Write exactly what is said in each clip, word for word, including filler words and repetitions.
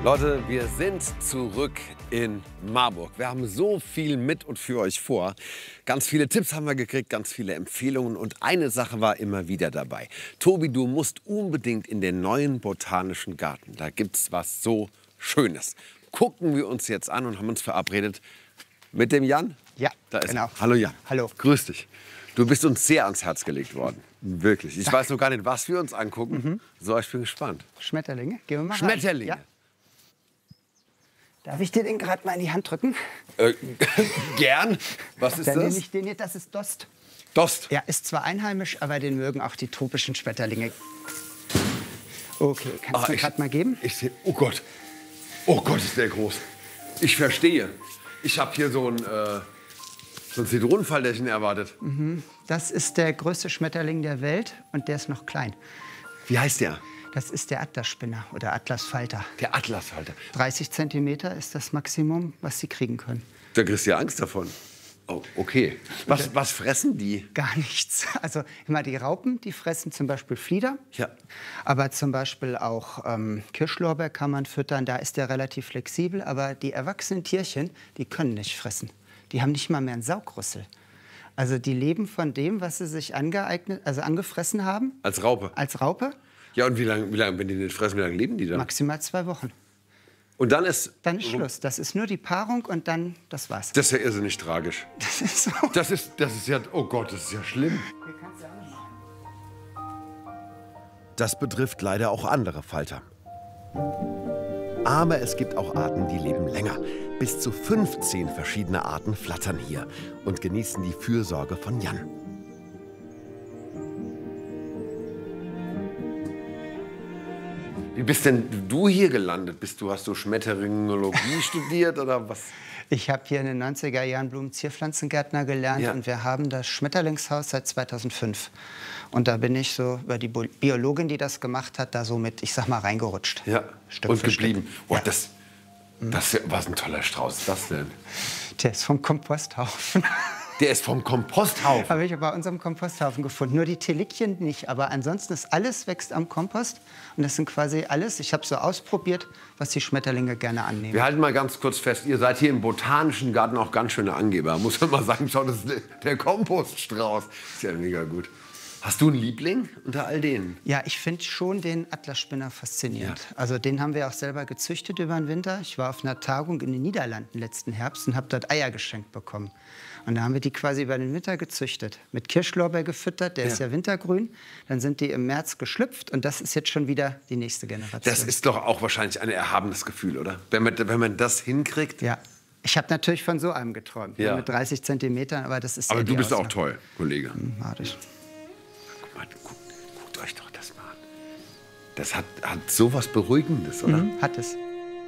Leute, wir sind zurück in Marburg. Wir haben so viel mit und für euch vor. Ganz viele Tipps haben wir gekriegt, ganz viele Empfehlungen. Und eine Sache war immer wieder dabei. Tobi, du musst unbedingt in den neuen Botanischen Garten. Da gibt's was so Schönes. Gucken wir uns jetzt an und haben uns verabredet mit dem Jan. Ja, da ist genau. Er. Hallo Jan. Hallo. Grüß dich. Du bist uns sehr ans Herz gelegt worden. Wirklich. Ich Danke. weiß noch gar nicht, was wir uns angucken. Mhm. So, ich bin gespannt. Schmetterlinge, gehen wir mal rein. Schmetterlinge. Ja. Darf ich dir den gerade mal in die Hand drücken? Äh, gern. Was ist Dann das? nehme ich den hier, das ist Dost. Dost. Ja, ist zwar einheimisch, aber den mögen auch die tropischen Schmetterlinge. Okay, kannst Ah, du mir ich- gerade mal geben? Ich sehe, oh Gott. Oh Gott, ist der groß. Ich verstehe. Ich habe hier so ein, äh, so ein Zitronenfalterchen erwartet. Das ist der größte Schmetterling der Welt und der ist noch klein. Wie heißt der? Das ist der Atlasspinner oder Atlasfalter. Der Atlasfalter. dreißig Zentimeter ist das Maximum, was sie kriegen können. Da kriegst du ja Angst davon. Oh, okay. Was, was fressen die? Gar nichts. Also immer die Raupen, die fressen zum Beispiel Flieder. Ja. Aber zum Beispiel auch ähm, Kirschlorbeer kann man füttern. Da ist der relativ flexibel. Aber die erwachsenen Tierchen, die können nicht fressen. Die haben nicht mal mehr einen Saugrüssel. Also die leben von dem, was sie sich angeeignet, also angefressen haben. Als Raupe. Als Raupe. Ja, und wie lange, wie lang, wenn die nicht fressen, wie lange leben die dann? Maximal zwei Wochen. Und dann ist... Dann ist Schluss. Das ist nur die Paarung und dann das war's. Das ist ja irrsinnig tragisch. Das ist so. Das ist, das ist ja... Oh Gott, das ist ja schlimm. Das betrifft leider auch andere Falter. Aber es gibt auch Arten, die leben länger. Bis zu fünfzehn verschiedene Arten flattern hier und genießen die Fürsorge von Jan. Wie bist denn du hier gelandet? Bist du, hast du Schmetterlinologie studiert oder was? Ich habe hier in den neunziger Jahren Blumenzierpflanzengärtner gelernt Ja. und wir haben das Schmetterlingshaus seit zweitausendfünf. Und da bin ich so über die Bo- Biologin, die das gemacht hat, da so mit, ich sag mal, reingerutscht. Ja, Stück und für geblieben. Stück. Oh, Ja. das, das ist ja- was ein toller Strauß ist das denn? Der ist vom Komposthaufen. Der ist vom Komposthaufen. Habe ich bei unserem Komposthaufen gefunden. Nur die Telikien nicht. Aber ansonsten ist alles wächst am Kompost. Und das sind quasi alles, ich habe so ausprobiert, was die Schmetterlinge gerne annehmen. Wir halten mal ganz kurz fest, ihr seid hier im Botanischen Garten auch ganz schöne Angeber. Muss man mal sagen, schau, das ist der Kompoststrauß. Ist ja mega gut. Hast du einen Liebling unter all denen? Ja, ich finde schon den Atlasspinner faszinierend. Ja. Also den haben wir auch selber gezüchtet über den Winter. Ich war auf einer Tagung in den Niederlanden letzten Herbst und habe dort Eier geschenkt bekommen. Und da haben wir die quasi über den Winter gezüchtet. Mit Kirschlorbeer gefüttert, der Ja. ist ja wintergrün. Dann sind die im März geschlüpft und das ist jetzt schon wieder die nächste Generation. Das ist doch auch wahrscheinlich ein erhabenes Gefühl, oder? Wenn man, wenn man das hinkriegt. Ja. Ich habe natürlich von so einem geträumt, Ja. mit dreißig Zentimetern, aber das ist Aber ja du die bist auch Ausnahme. toll, Kollege. Warte ich. Guck mal, guckt, guckt euch doch das mal an. Das hat, hat so was Beruhigendes, oder? Mhm, hat es.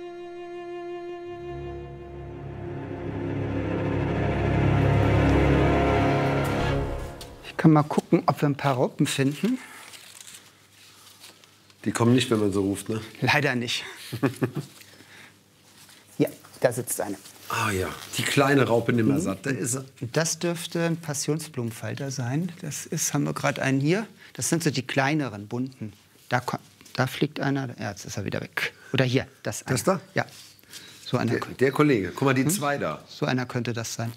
Ich kann mal gucken, ob wir ein paar Raupen finden. Die kommen nicht, wenn man so ruft, ne? Leider nicht. Ja, da sitzt eine. Ah ja, die kleine Raupe Nimmersatt, da ist er. Das dürfte ein Passionsblumenfalter sein. Das ist, haben wir gerade einen hier. Das sind so die kleineren, bunten. Da, ko- da fliegt einer. Ja, jetzt ist er wieder weg. Oder hier, das einer. Das da? Ja. So einer, Der, kö- der Kollege, guck mal, die zwei da. so einer könnte das sein.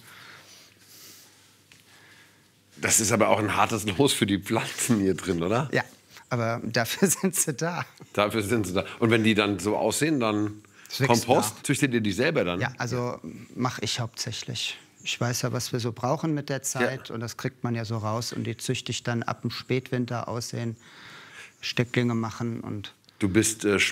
Das ist aber auch ein hartes Los für die Pflanzen hier drin, oder? Ja, aber dafür sind sie da. Dafür sind sie da. Und wenn die dann so aussehen, dann Das wächst Kompost, nach. züchtet ihr die selber dann? Ja, also mache ich hauptsächlich. Ich weiß ja, was wir so brauchen mit der Zeit Ja. und das kriegt man ja so raus und die züchte ich dann ab dem Spätwinter aussehen, Stecklinge machen und Du bist äh,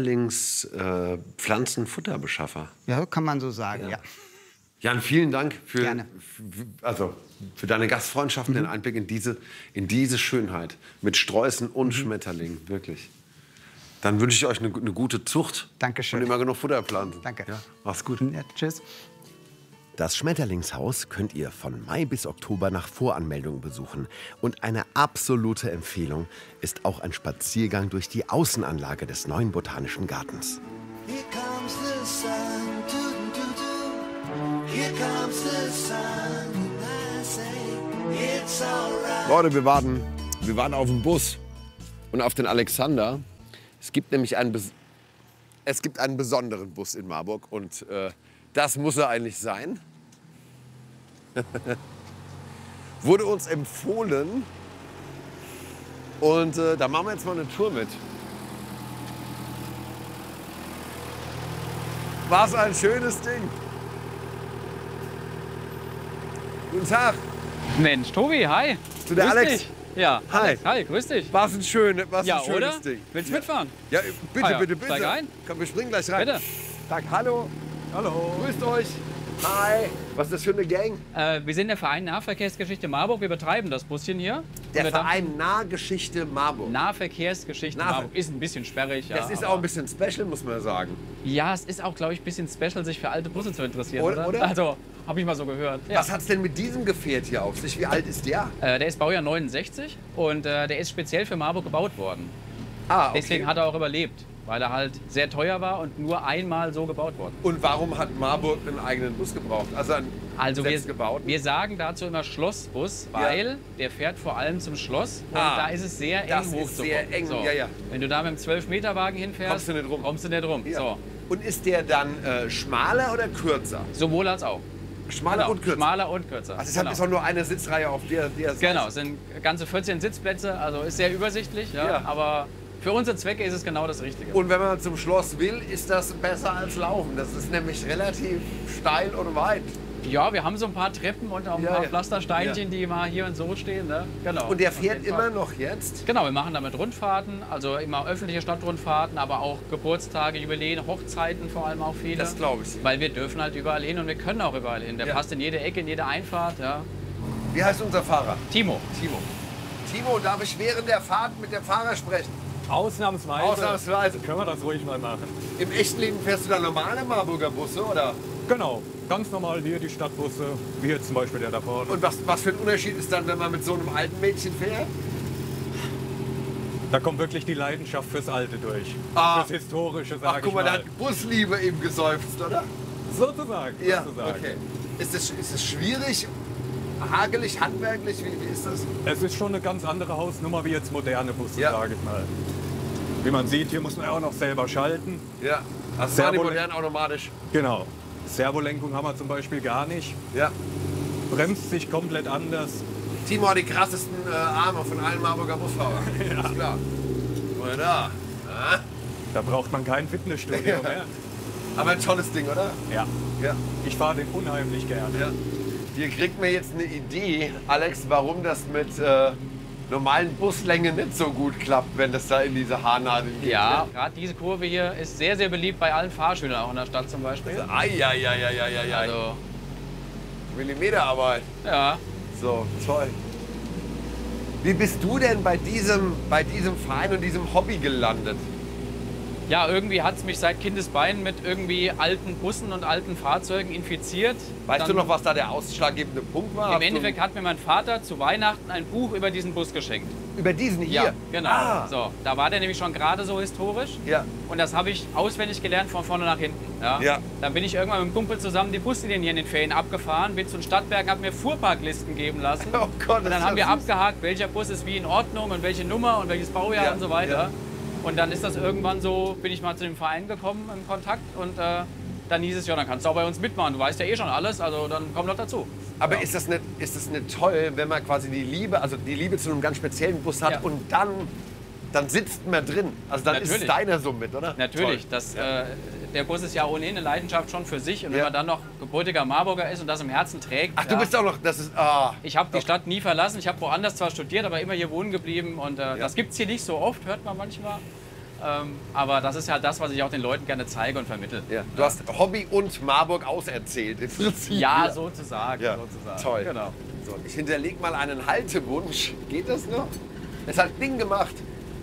Schmetterlings-Pflanzenfutterbeschaffer. ja, kann man so sagen, ja. Jan, vielen Dank für, Gerne. f- also für deine Gastfreundschaft, den Einblick in diese, in diese Schönheit mit Sträußen und Schmetterlingen, wirklich. Dann wünsche ich euch eine, eine gute Zucht. Dankeschön. Und immer genug Futterpflanzen. Danke. Ja, mach's gut. Ja, tschüss. Das Schmetterlingshaus könnt ihr von Mai bis Oktober nach Voranmeldung besuchen. Und eine absolute Empfehlung ist auch ein Spaziergang durch die Außenanlage des neuen Botanischen Gartens. Here comes the sun, doo doo doo. Here comes the sun, and I say it's alright. Leute, wir warten, wir warten auf den Bus und auf den Alexander. Es gibt nämlich einen, Bes es gibt einen besonderen Bus in Marburg und äh, das muss er eigentlich sein. Wurde uns empfohlen und äh, da machen wir jetzt mal eine Tour mit. Was ein schönes Ding. Guten Tag. Mensch, Tobi, hi. Bist du der Grüß Alex? dich. Ja, Hi. Alex, hi, grüß dich. Was ein, schöne, was Ja, ein schönes oder? Ding. Willst du ja. mitfahren? Ja, bitte, Ah ja, bitte, bitte. steig ein. Komm, wir springen gleich rein. Bitte. Tag, hallo. Hallo. Grüßt euch. Hi. Was ist das für eine Gang? Äh, wir sind der Verein Nahverkehrsgeschichte Marburg. Wir betreiben das Buschen hier. Und Der wir dachten, Verein Nahgeschichte Marburg. Nahverkehrsgeschichte Nah- Marburg ist ein bisschen sperrig. Ja, Das ist aber- auch ein bisschen special, muss man sagen. Ja, es ist auch, glaube ich, ein bisschen special, sich für alte Busse zu interessieren. Oder- Oder? oder? Also, habe ich mal so gehört. Ja. Was hat's denn mit diesem Gefährt hier auf sich? Wie alt ist der? Äh, der ist Baujahr neunundsechzig und äh, der ist speziell für Marburg gebaut worden. Ah, okay. Deswegen hat er auch überlebt, weil er halt sehr teuer war und nur einmal so gebaut worden. Und warum hat Marburg einen eigenen Bus gebraucht? Also einen Also wir, selbstgebauten? wir sagen dazu immer Schlossbus, weil der fährt vor allem zum Schloss und Ah, da ist es sehr eng das ist hochzukommen. sehr eng, so. ja, ja. Wenn du da mit dem zwölf Meter Wagen hinfährst, Kommst du nicht rum. Kommst du nicht rum. Ja. So. Und ist der dann äh, schmaler oder kürzer? Sowohl als auch. Schmaler Genau, und kürzer? Schmaler und kürzer. Also deshalb genau. ist auch nur eine Sitzreihe auf der, der Seite. Genau, es sind ganze vierzehn Sitzplätze, also ist sehr übersichtlich, ja, Ja. aber für unsere Zwecke ist es genau das Richtige. Und wenn man zum Schloss will, ist das besser als Laufen. Das ist nämlich relativ steil und weit. ja, wir haben so ein paar Treppen und auch ein Ja, paar ja. Pflastersteinchen, die mal hier und so stehen. Ne? Genau. Und der Auf fährt jeden Fall. immer noch jetzt? Genau, wir machen damit Rundfahrten, also immer öffentliche Stadtrundfahrten, aber auch Geburtstage, Jubiläen, Hochzeiten vor allem auch viele. Das glaube ich. Weil wir dürfen halt überall hin und wir können auch überall hin. Der Ja. passt in jede Ecke, in jede Einfahrt. Ja. Wie heißt unser Fahrer? Timo. Timo. Timo, darf ich während der Fahrt mit dem Fahrer sprechen? Ausnahmsweise. Ausnahmsweise. Können wir das ruhig mal machen. Im echten Leben fährst du da normale Marburger Busse, oder? Genau. Ganz normal hier die Stadtbusse, wie jetzt zum Beispiel der da vorne. Und was, was für ein Unterschied ist dann, wenn man mit so einem alten Mädchen fährt? Da kommt wirklich die Leidenschaft fürs Alte durch. Ah. Fürs Historische, Ach, sag guck ich mal, da mal. hat Busliebe eben geseufzt, oder? Sozusagen. Ja, sozusagen. okay. Ist es, ist es schwierig, hagelig, handwerklich? Wie, wie ist das? Es ist schon eine ganz andere Hausnummer wie jetzt moderne Busse, Ja. sage ich mal. Wie man sieht, hier muss man auch noch selber schalten. Ja. Also fahren die Servo- modern automatisch. Genau. Servolenkung haben wir zum Beispiel gar nicht. Ja. Bremst sich komplett anders. Timo hat die krassesten äh, Arme von allen Marburger Busfahrern. Ja. Ist klar. Oder da. Ja. Da braucht man kein Fitnessstudio mehr. Aber ein tolles Ding, oder? Ja. Ja. Ich fahre den unheimlich gerne. Ja. Hier kriegt man jetzt eine Idee, Alex, warum das mit äh, normalen Buslängen nicht so gut klappt, wenn das da in diese Haarnadeln geht. Ja, Ne? gerade diese Kurve hier ist sehr, sehr beliebt bei allen Fahrschülern, auch in der Stadt zum Beispiel. Eieieiei. Also, Millimeterarbeit. ja. So, toll. Wie bist du denn bei diesem, bei diesem Verein und diesem Hobby gelandet? Ja, irgendwie hat es mich seit Kindesbeinen mit irgendwie alten Bussen und alten Fahrzeugen infiziert. Weißt Dann du noch, was da der ausschlaggebende Punkt war? Im Hast du- Endeffekt hat mir mein Vater zu Weihnachten ein Buch über diesen Bus geschenkt. Über diesen hier? Ja, genau. Ah, So, da war der nämlich schon gerade so historisch. ja. Und das habe ich auswendig gelernt von vorne nach hinten. Ja. Ja. Dann bin ich irgendwann mit dem Kumpel zusammen die Buslinien hier in den Ferien abgefahren, bin zu den Stadtwerken, habe mir Fuhrparklisten geben lassen. Oh Gott, Und das dann ist haben wir ja süß. abgehakt, welcher Bus ist wie in Ordnung und welche Nummer und welches Baujahr Ja, und so weiter. ja. Und dann ist das irgendwann so, bin ich mal zu dem Verein gekommen im Kontakt und äh, dann hieß es, ja, dann kannst du auch bei uns mitmachen. Du weißt ja eh schon alles, also dann komm doch dazu. Aber Ja. ist, das nicht, ist das nicht toll, wenn man quasi die Liebe, also die Liebe zu einem ganz speziellen Bus hat Ja. und dann, dann sitzt man drin? Also dann ist Natürlich. deiner so mit, oder? Natürlich, Toll. das, äh, der Bus ist ja ohnehin eine Leidenschaft schon für sich. Und Ja. wenn man dann noch gebürtiger Marburger ist und das im Herzen trägt. Ach, du ja. bist auch noch, das ist, ah. Ich habe die Stadt nie verlassen. Ich habe woanders zwar studiert, aber immer hier wohnen geblieben. Und äh, Ja. das gibt es hier nicht so oft, hört man manchmal. Ähm, aber das ist ja das, was ich auch den Leuten gerne zeige und vermittle. Ja. Du hast Hobby und Marburg auserzählt, im Prinzip. Ja, sozusagen. Ja, sozusagen. toll. Genau. So, ich hinterleg mal einen Haltewunsch. Geht das noch? Es hat Ding gemacht.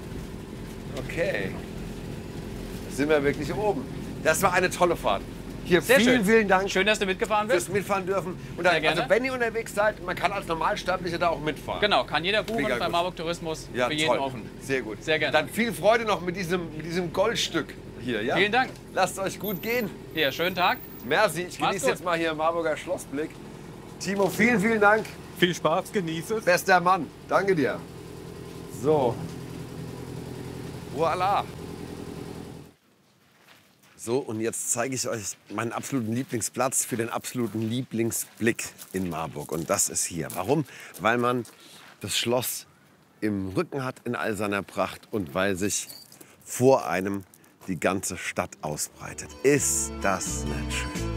Okay. Da sind wir wirklich oben. Das war eine tolle Fahrt. Hier, Sehr vielen, schön. vielen Dank Schön, dass du mitgefahren fürs bist. Mitfahren dürfen. Und dann, Sehr gerne. also wenn ihr unterwegs seid, man kann als Normalsterblicher da auch mitfahren. Genau, kann jeder buchen Mega bei gut. Marburg Tourismus. Ja, für jeden toll. offen. Sehr gut. Sehr gerne. Dann viel Freude noch mit diesem, mit diesem Goldstück hier. Ja? Vielen Dank. Lasst euch gut gehen. Hier, schönen Tag. Merci. Ich Mach's genieße gut. jetzt mal hier Marburger Schlossblick. Timo, vielen, vielen Dank. Viel Spaß, genieße es. Bester Mann. Danke dir. So. Voila. So, und jetzt zeige ich euch meinen absoluten Lieblingsplatz für den absoluten Lieblingsblick in Marburg. Und das ist hier. Warum? Weil man das Schloss im Rücken hat in all seiner Pracht und weil sich vor einem die ganze Stadt ausbreitet. Ist das nicht schön?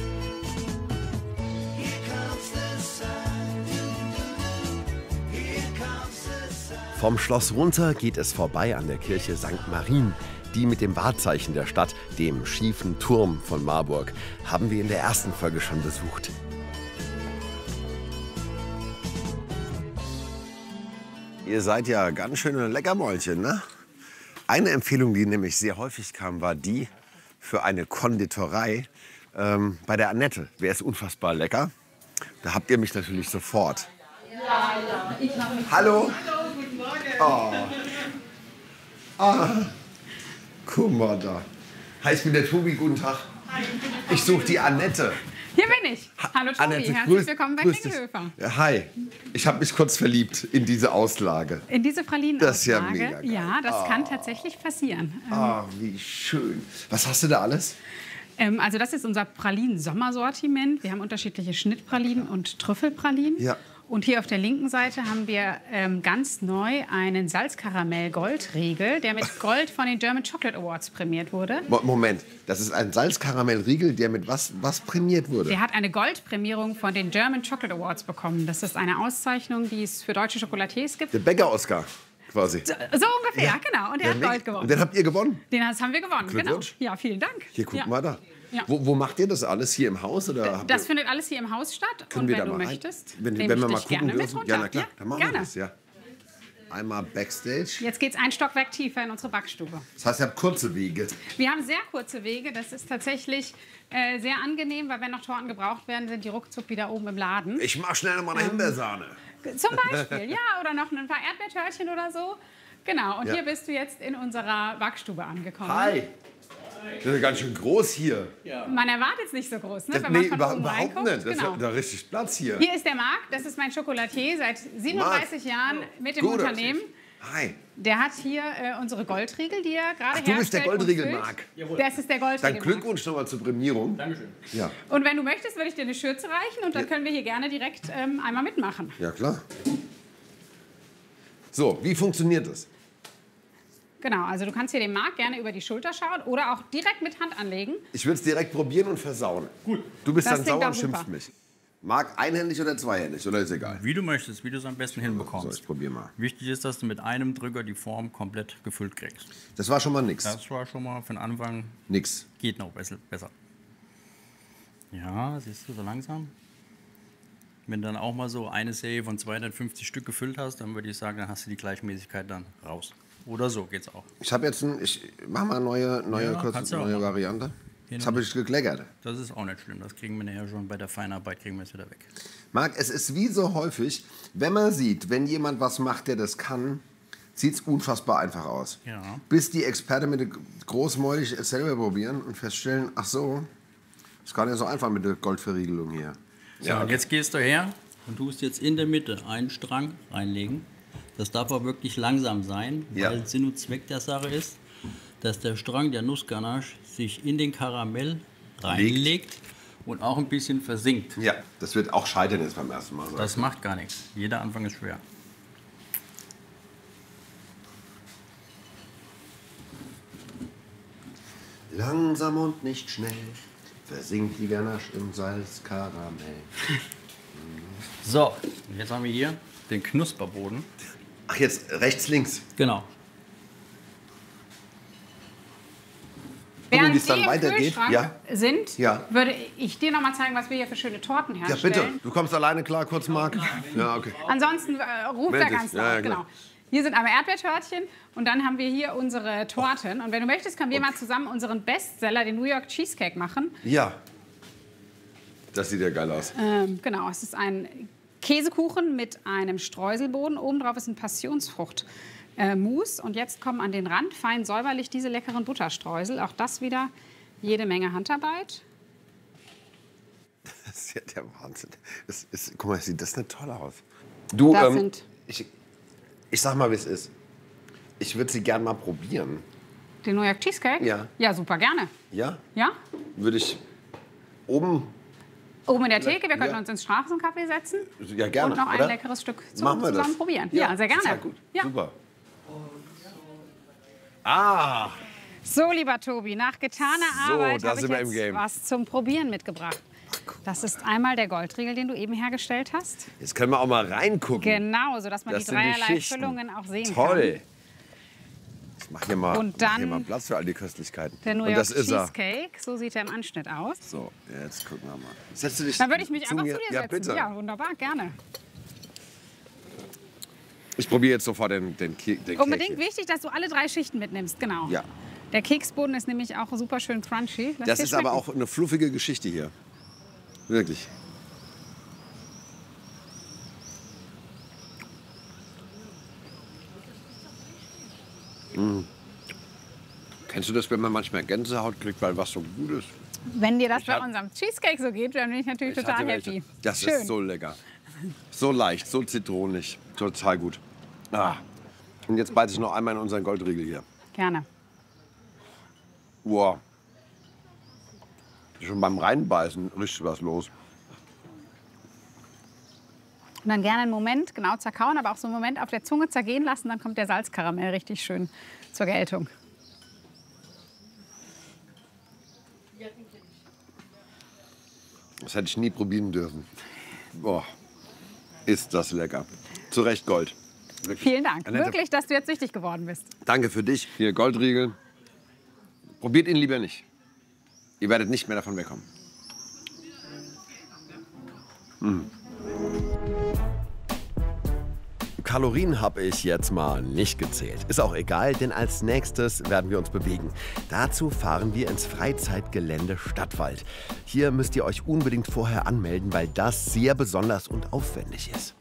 Vom Schloss runter geht es vorbei an der Kirche Sankt Marien. Die mit dem Wahrzeichen der Stadt, dem schiefen Turm von Marburg, haben wir in der ersten Folge schon besucht. Ihr seid ja ganz schöne Leckermäulchen, ne? Eine Empfehlung, die nämlich sehr häufig kam, war die für eine Konditorei ähm, bei der Annette. Wer ist unfassbar lecker? Da habt ihr mich natürlich sofort. Ja, ja, ich mache mich. Hallo? Hallo, guten Morgen. Oh. Ah. Guck mal da. Hi, ich bin der Tobi, guten Tag. Ich suche die Annette. Hier bin ich. Hallo Tobi, Annette, herzlich grüß- willkommen bei grüß dich. Klingelhöfer. Ja, hi, ich habe mich kurz verliebt in diese Auslage. In diese Pralinen. Das ist ja mega geil. Ja, das kann tatsächlich passieren. Ah, wie schön. Was hast du da alles? Ähm, also das ist unser Pralinen-Sommersortiment. Wir haben unterschiedliche Schnittpralinen und Trüffelpralinen. Ja. Und hier auf der linken Seite haben wir ähm, ganz neu einen Salzkaramell-Goldriegel, der mit Gold von den German Chocolate Awards prämiert wurde. Mo- Moment, das ist ein Salzkaramellriegel, der mit was, was prämiert wurde? Der hat eine Goldprämierung von den German Chocolate Awards bekommen. Das ist eine Auszeichnung, die es für deutsche Chocolatiers gibt. Der Bäcker-Oscar quasi. So ungefähr, ja, genau. Und der hat Ja, Gold gewonnen. Und den habt ihr gewonnen? Den das haben wir gewonnen, genau. Glückwunsch. Ja, vielen Dank. Hier, guck ja. mal da. Ja. Wo, wo macht ihr das alles? Hier im Haus? Oder habt Das ihr, findet alles hier im Haus statt. können Und wir wenn da du mal rein? möchtest, Wenn, nehme wenn ich wir mal dich gerne gucken mit dürfen? runter. Ja, na klar, Ja, dann machen gerne. wir das, ja. Einmal Backstage. Jetzt geht's ein Stockwerk tiefer in unsere Backstube. Das heißt, ihr habt kurze Wege. Wir haben sehr kurze Wege. Das ist tatsächlich äh, sehr angenehm, weil wenn noch Torten gebraucht werden, sind die ruckzuck wieder oben im Laden. Ich mach schnell noch mal eine Himbeersahne. Zum Beispiel, ja. Oder noch ein paar Erdbeertörtchen oder so. Genau, und Ja. hier bist du jetzt in unserer Backstube angekommen. Hi. Das ist ja ganz schön groß hier. Man erwartet es nicht so groß, ne? Das, wenn nee, man von über, oben überhaupt reinguckt. nicht. Das Genau. ist ja da richtig Platz hier. Hier ist der Marc, das ist mein Chocolatier seit siebenunddreißig Jahren mit dem Gut. Unternehmen. Hi. Der hat hier äh, unsere Goldriegel, die er gerade Ach, du bist der herstellt und Goldriegel, füllt. Marc. Das ist der Goldriegel. Dann Glückwunsch nochmal zur Prämierung. Dankeschön. Ja, Marc. Und wenn du möchtest, würde ich dir eine Schürze reichen und dann können wir hier gerne direkt ähm, einmal mitmachen. ja klar. So, wie funktioniert das? Genau, also du kannst hier dem Marc gerne über die Schulter schauen oder auch direkt mit Hand anlegen. Ich will es direkt probieren und versauen. Gut. Du bist Das dann klingt sauer doch und schimpfst super. mich. Marc, einhändig oder zweihändig? Oder ist egal? Wie du möchtest, wie du es am besten So, hinbekommst. ich probier mal. Wichtig ist, dass du mit einem Drücker die Form komplett gefüllt kriegst. Das war schon mal nix. Das war schon mal von Anfang, Nix. geht noch besser. besser. Ja, siehst du, so langsam. Wenn du dann auch mal so eine Serie von zweihundertfünfzig Stück gefüllt hast, dann würde ich sagen, dann hast du die Gleichmäßigkeit dann raus. Oder so geht's auch. Ich habe jetzt ein, ich mach mal eine neue, neue, Ja, kurze, kannst du auch neue machen. Variante. Hier Jetzt noch habe ich gekleckert. Das ist auch nicht schlimm. Das kriegen wir nachher schon bei der Feinarbeit, kriegen wir es wieder weg. Marc, es ist wie so häufig, wenn man sieht, wenn jemand was macht, der das kann, sieht es unfassbar einfach aus. Ja. Bis die Experten mit der großmäulig es selber probieren und feststellen, ach so, ist gar nicht so einfach mit der Goldverriegelung hier. So, und jetzt gehst du her und tust jetzt in der Mitte einen Strang reinlegen. Das darf aber wirklich langsam sein, Ja. weil Sinn und Zweck der Sache ist, dass der Strang der Nussganache sich in den Karamell reinlegt und auch ein bisschen versinkt. Ja, das wird auch scheitern jetzt beim ersten Mal. Das macht gar nichts. Jeder Anfang ist schwer. Langsam und nicht schnell versinkt die Ganache im Salzkaramell. So, und jetzt haben wir hier den Knusperboden. Ach, jetzt rechts, links. Genau. Während wie es dann die im weitergeht, Kühlschrank ja. sind, Ja. würde ich dir noch mal zeigen, was wir hier für schöne Torten Ja, herstellen. bitte. Du kommst alleine klar, kurz, Marc? Ja, okay. Ansonsten äh, ruft Meld er dich. ganz Ja, laut. ja, klar. Genau. Hier sind einmal Erdbeertörtchen und dann haben wir hier unsere Torten. Und wenn du möchtest, können wir mal zusammen unseren Bestseller, den New York Cheesecake, machen. Ja. Das sieht ja geil aus. Ähm, genau, es ist ein Käsekuchen mit einem Streuselboden. Obendrauf ist ein Passionsfrucht. Äh, Mousse. Und jetzt kommen an den Rand fein säuberlich diese leckeren Butterstreusel. Auch das wieder jede Menge Handarbeit. Das ist ja der Wahnsinn. Das ist, guck mal, sieht das nicht toll aus. Du, Das ähm, sind- ich, ich sag mal, wie es ist. Ich würde sie gern mal probieren. Den New York Cheesecake? Ja. Ja, super, gerne. Ja? Ja? Würde ich oben... Oben in der Theke, wir könnten Ja. uns ins Straßencafé setzen. Ja, gerne, Und noch ein oder? leckeres Stück zu, Machen wir zusammen das. probieren. Ja, sehr gerne. total gut. Ja. Super. Ah, So, lieber Tobi, nach getaner So, Arbeit da habe ich sind wir im jetzt Game. was zum Probieren mitgebracht. Das ist einmal der Goldriegel, den du eben hergestellt hast. jetzt können wir auch mal reingucken. Genau, sodass man Das die sind die dreierlei Schichten. Füllungen auch sehen Toll. Ich mach hier mal, Und mach hier dann mal Platz für all die Köstlichkeiten. kann. Der New Und York das ist er. Cheesecake, so sieht er im Anschnitt aus. So, jetzt gucken wir mal. Setzt du dich Dann würde ich mich zu einfach mir? zu dir Ja, setzen. bitte. Ja, wunderbar, gerne. Ich probiere jetzt sofort den, den, Ke den Unbedingt Cake. wichtig, dass du alle drei Schichten mitnimmst, genau. Ja. Der Keksboden ist nämlich auch super schön crunchy. Lass Das dir ist aber schmecken. auch eine fluffige Geschichte hier. Wirklich. Mm. Kennst du das, wenn man manchmal Gänsehaut kriegt, weil was so gut ist? Wenn dir das bei hab- unserem Cheesecake so geht, dann bin ich natürlich Ich total hatte welche. happy. Das Schön. ist so lecker. So leicht, so zitronig. Total gut. Ah. Und jetzt beiße ich noch einmal in unseren Goldriegel hier. Gerne. Wow. Schon beim Reinbeißen richtig was los. Und dann gerne einen Moment genau zerkauen, aber auch so einen Moment auf der Zunge zergehen lassen, dann kommt der Salzkaramell richtig schön zur Geltung. Das hätte ich nie probieren dürfen. Boah, ist das lecker. Zu Recht Gold. Wirklich. Vielen Dank. Annette, Wirklich, dass du jetzt süchtig geworden bist. Danke für dich. Hier, Goldriegel. Probiert ihn lieber nicht. Ihr werdet nicht mehr davon wegkommen. Mm. Kalorien habe ich jetzt mal nicht gezählt. Ist auch egal, denn als nächstes werden wir uns bewegen. Dazu fahren wir ins Freizeitgelände Stadtwald. Hier müsst ihr euch unbedingt vorher anmelden, weil das sehr besonders und aufwendig ist.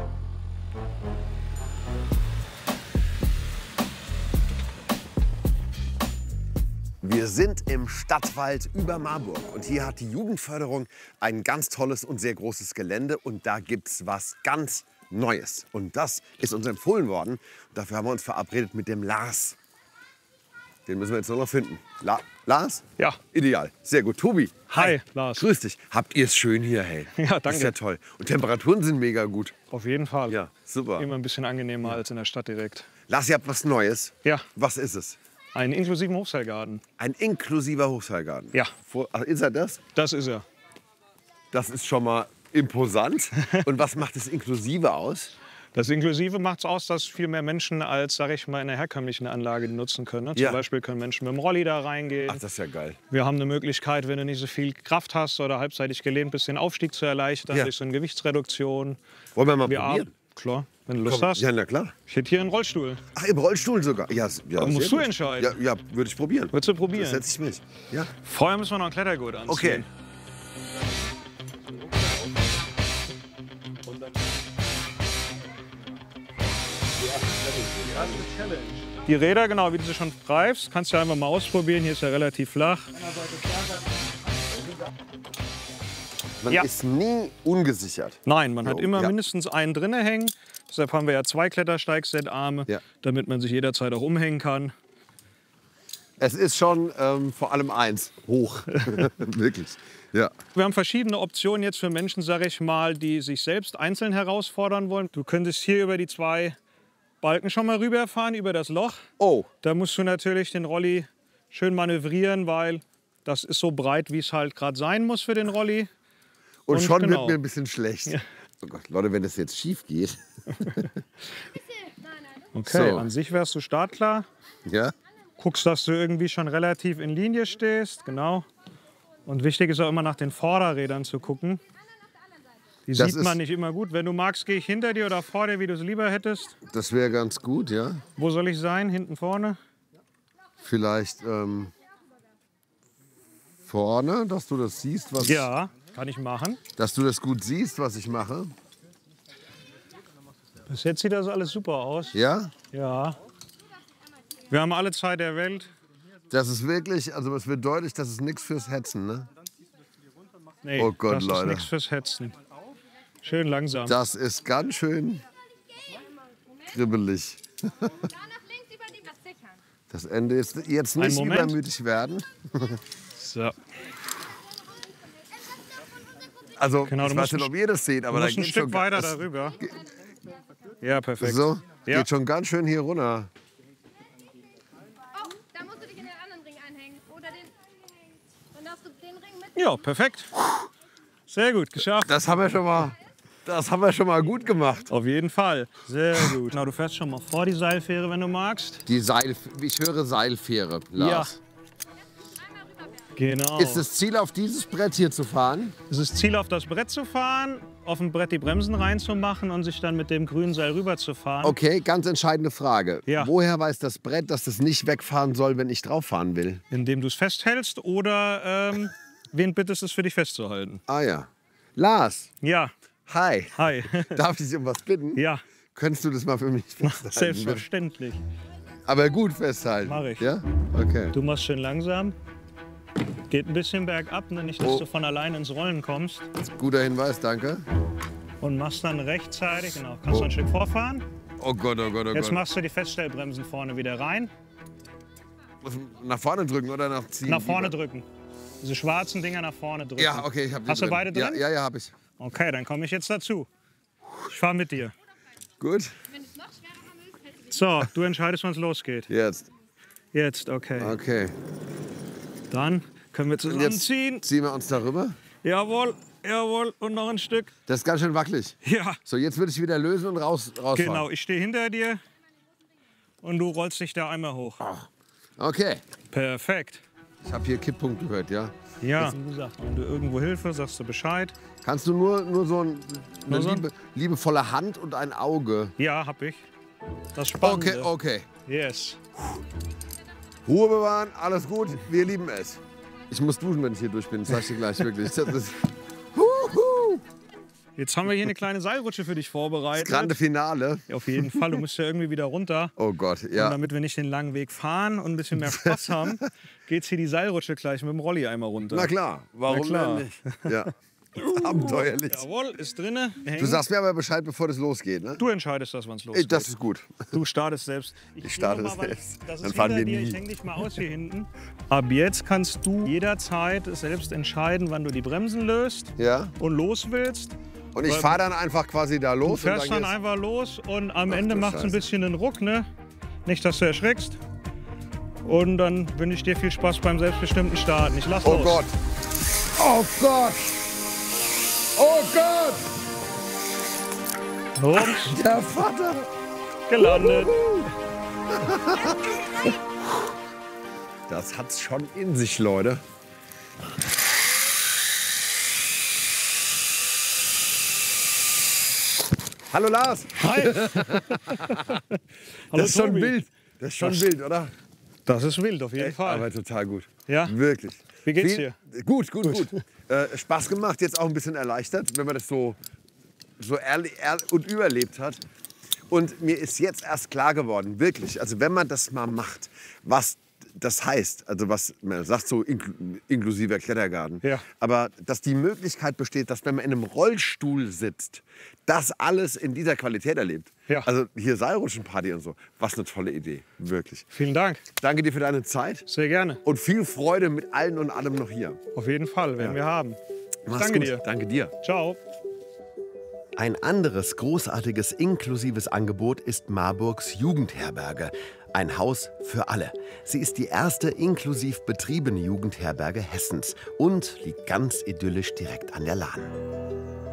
Wir sind im Stadtwald über Marburg und hier hat die Jugendförderung ein ganz tolles und sehr großes Gelände und da gibt's was ganz Neues. Und das ist uns empfohlen worden. Und dafür haben wir uns verabredet mit dem Lars. Den müssen wir jetzt nur noch finden. La Lars? Ja. Ideal. Sehr gut. Tobi. Hi, Lars. Grüß dich. Habt ihr es schön hier, hey? Ja, danke. Ist ja toll. Und Temperaturen sind mega gut. Auf jeden Fall. Ja, super. Immer ein bisschen angenehmer als in der Stadt direkt. Lars, ihr habt was Neues. Ja. Was ist es? Einen inklusiven Hochseilgarten. Ein inklusiver Hochseilgarten. Ja. Vor, ach, ist er das? Das ist er. Das ist schon mal imposant. Und was macht das Inklusive aus? Das Inklusive macht es aus, dass viel mehr Menschen als, sag ich mal, in der herkömmlichen Anlage die nutzen können. Ne? Zum Ja. Beispiel können Menschen mit dem Rolli da reingehen. Ach, das ist ja geil. Wir haben eine Möglichkeit, wenn du nicht so viel Kraft hast oder halbseitig gelehnt bist, den Aufstieg zu erleichtern Ja. durch so eine Gewichtsreduktion. Wollen wir mal Wir probieren? ar- Klar, wenn du Lust Komm, hast. ja, na klar. Ich hätte hier einen Rollstuhl. Ach, im Rollstuhl sogar. Ja, s- ja, Aber musst sehr du gut. entscheiden. Ja, ja würde ich probieren. Würdest du probieren? Das setze ich mich. Ja. Vorher müssen wir noch ein Klettergurt anziehen. Okay. Die Räder, genau, wie du sie schon greifst, kannst du einfach mal ausprobieren. Hier ist ja relativ flach. Man Ja. ist nie ungesichert. Nein, man hat Jo, immer ja. mindestens einen drinne hängen. Deshalb haben wir ja zwei Klettersteigsetarme, Ja. damit man sich jederzeit auch umhängen kann. Es ist schon ähm, vor allem eins. Hoch. Wirklich. Ja. Wir haben verschiedene Optionen jetzt für Menschen, sage ich mal, die sich selbst einzeln herausfordern wollen. Du könntest hier über die zwei Balken schon mal rüberfahren, über das Loch. Oh, Da musst du natürlich den Rolli schön manövrieren, weil das ist so breit, wie es halt gerade sein muss für den Rolli. und, Und schon genau. wird mir ein bisschen schlecht. Oh Gott, Leute, wenn das jetzt schief geht. Okay, So. an sich wärst du startklar. Ja. Guckst, dass du irgendwie schon relativ in Linie stehst, genau. Und wichtig ist auch immer nach den Vorderrädern zu gucken. Die Das sieht man ist- nicht immer gut. Wenn du magst, gehe ich hinter dir oder vor dir, wie du es lieber hättest. Das wäre ganz gut, ja. Wo soll ich sein? Hinten, vorne? Vielleicht ähm, vorne, dass du das siehst, was Ja, kann ich machen. dass du das gut siehst, was ich mache. Bis jetzt sieht das alles super aus. Ja. Ja. Wir haben alle Zeit der Welt. Das ist wirklich, also es wird deutlich, das ist nichts fürs Hetzen, ne? Nee, Oh Gott, das Leute. ist nichts fürs Hetzen. Schön langsam. Das ist ganz schön kribbelig. Da nach links über die was sichern. Das Ende ist jetzt nicht Moment. übermütig werden. So. Also, Genau, ich du weiß musst nicht, ein ob ihr das seht, aber Du da musst ein geht Stück schon weiter das, darüber. Ja, perfekt. So, Ja. geht schon ganz schön hier runter. Oh, da musst du dich in den anderen Ring einhängen. Oder den. Dann darfst du den Ring mit. Ja, perfekt. Sehr gut, geschafft. Das haben wir schon mal, das haben wir schon mal gut gemacht. Auf jeden Fall. Sehr gut. Genau, du fährst schon mal vor die Seilfähre, wenn du magst. Die Seil, ich höre Seilfähre, Lars. Genau. Ist das Ziel, auf dieses Brett hier zu fahren? Es ist Ziel, auf das Brett zu fahren, auf dem Brett die Bremsen reinzumachen und sich dann mit dem grünen Seil rüberzufahren. Okay, ganz entscheidende Frage. Ja. Woher weiß das Brett, dass es nicht wegfahren soll, wenn ich drauf fahren will? Indem du es festhältst oder ähm, wen bittest es für dich festzuhalten. Ah ja. Lars, Ja, hi. hi. Darf ich dich um was bitten? Ja, Könntest du das mal für mich festhalten? selbstverständlich. Aber gut festhalten. Mach ich. Ja? Okay. Du machst schön langsam. Geht ein bisschen bergab, ne? Nicht, dass Oh. du von allein ins Rollen kommst. Guter Hinweis, danke. Und machst dann rechtzeitig, genau, kannst Oh. du ein Stück vorfahren. Oh Gott, oh Gott, oh Jetzt Gott. machst du die Feststellbremsen vorne wieder rein. Nach vorne drücken oder nach ziehen? Nach vorne drücken. Diese schwarzen Dinger nach vorne drücken. Ja, okay, ich habe die Hast du drin. beide drin? Ja, ja, ja habe ich. Okay, dann komme ich jetzt dazu. Ich fahre mit dir. Gut, So, du entscheidest, wann es losgeht. jetzt. Jetzt, okay. Okay. Dann können wir Und jetzt zusammenziehen. ziehen wir uns darüber. Jawohl, jawohl. Und noch ein Stück. Das ist ganz schön wackelig. Ja, So, jetzt würde ich wieder lösen und raus, rausfahren. genau. Ich stehe hinter dir. Und du rollst dich da einmal hoch. Okay. Perfekt. Ich habe hier Kipppunkt gehört, ja. Ja, wie gesagt, wenn du irgendwo Hilfe, sagst du Bescheid. Kannst du nur, nur so ein, eine Nur so ein- liebe, liebevolle Hand und ein Auge? Ja, hab ich. Das Spannende. Okay, okay. Yes. Ruhe bewahren, alles gut, wir lieben es. Ich muss duschen, wenn ich hier durch bin, das sag ich dir gleich wirklich. Das ist Huhu. Jetzt haben wir hier eine kleine Seilrutsche für dich Das vorbereitet. grande Finale. Ja, auf jeden Fall. Du musst ja irgendwie wieder runter. Oh Gott, Und ja. damit wir nicht den langen Weg fahren und ein bisschen mehr Spaß haben, geht's hier die Seilrutsche gleich mit dem Rolli einmal runter. Na klar, warum Na klar. denn nicht? Ja. Abenteuerlich. Jawohl, ist drinne. Hängen. Du sagst mir aber Bescheid, bevor das losgeht, ne? Du entscheidest das, wann es Ey, losgeht. das ist gut. Du startest selbst. Ich starte geh noch mal, weil selbst. Das Dann ist fahren hinter wir dir. nie. Ich häng dich mal aus hier hinten. Ab jetzt kannst du jederzeit selbst entscheiden, wann du die Bremsen löst Ja. und los willst. Und ich Weil- fahre dann einfach quasi da Du los. fährst und dann geht's- einfach los und am Ach, Ende du macht es ein Scheiße. bisschen einen Ruck, ne? Nicht, dass du erschreckst. Und dann wünsche ich dir viel Spaß beim selbstbestimmten Starten. Ich lass Oh los. Gott. Oh Gott. Oh Gott. Und Der Vater. gelandet. Das hat's schon in sich, Leute. Hallo Lars. Hi. Das Hallo, ist schon Tobi. wild. Das ist schon Das- wild, oder? Das ist wild, auf jeden Fall. Aber total gut. Ja? Wirklich. Wie geht's Viel- Gut, gut, gut. Äh, Spaß gemacht, jetzt auch ein bisschen erleichtert, wenn man das so, so erle- er und überlebt hat. Und mir ist jetzt erst klar geworden, wirklich, also wenn man das mal macht, was das heißt, also was man sagt so inkl inklusive Klettergarten, Ja. aber dass die Möglichkeit besteht, dass wenn man in einem Rollstuhl sitzt, das alles in dieser Qualität erlebt. Ja. Also hier Seilrutschenparty und so, was eine tolle Idee, wirklich. Vielen Dank. Danke dir für deine Zeit Sehr gerne. und viel Freude mit allen und allem noch hier. Auf jeden Fall, werden wir haben. Mach's Danke gut. dir. Danke dir. Ciao. Ein anderes großartiges inklusives Angebot ist Marburgs Jugendherberge. Ein Haus für alle. Sie ist die erste inklusiv betriebene Jugendherberge Hessens und liegt ganz idyllisch direkt an der Lahn.